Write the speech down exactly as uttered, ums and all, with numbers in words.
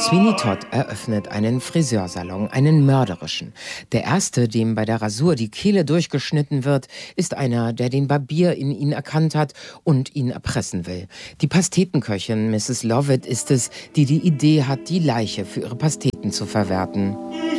Sweeney Todd eröffnet einen Friseursalon, einen mörderischen. Der erste, dem bei der Rasur die Kehle durchgeschnitten wird, ist einer, der den Barbier in ihn erkannt hat und ihn erpressen will. Die Pastetenköchin Misses Lovett ist es, die die Idee hat, die Leiche für ihre Pasteten zu verwerten.